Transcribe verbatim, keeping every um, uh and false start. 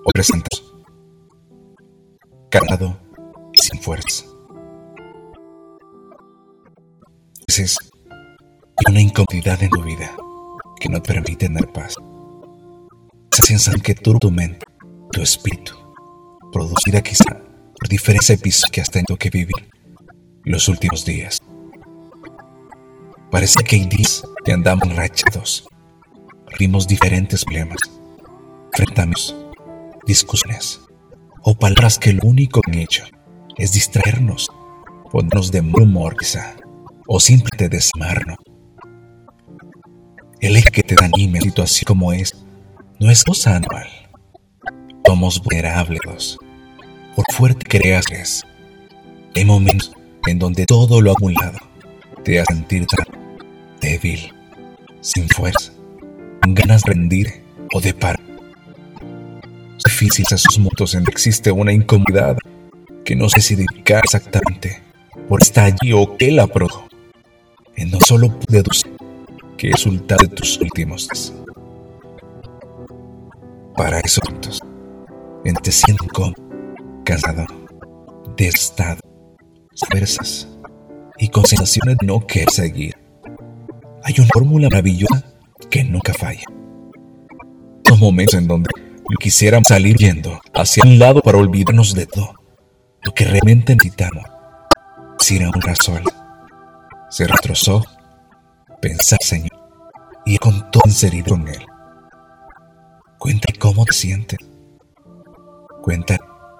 o presentados, cargado y sin fuerza. Es una incomodidad en tu vida que no te permite tener paz. Esa sensación que turba tu mente, tu espíritu, producida quizá por diferentes episodios que has tenido que vivir los últimos días. Parece que hay días que andamos enrachados, vivimos diferentes problemas, enfrentamientos, discusiones o palabras que lo único que han hecho es distraernos, ponernos de mal humor quizá, o simplemente desanimarnos. El eje que te anime en situación como es no es cosa anual. Somos vulnerables, por fuerte que creas que es. Hay momentos en donde todo lo acumulado te hace sentir tan débil, sin fuerza, con ganas de rendir o de parar. Es difícil esos momentos en que existe una incomodidad que no sé si dedicar exactamente por estar allí o que la produjo, en no solo pude deducir que es resultado de tus últimos días. Para esos momentos, en te sientes incómodo, cansado, devastado, dispersas y con sensaciones de no querer seguir, hay una fórmula maravillosa que nunca falla. Los momentos en donde quisiéramos salir yendo hacia un lado para olvidarnos de todo, lo que realmente necesitamos es ir a un razón, cerrar nuestros ojos, pensar, Señor, y ir con todo sinceridad con Él. Cuenta cómo te sientes. Cuenta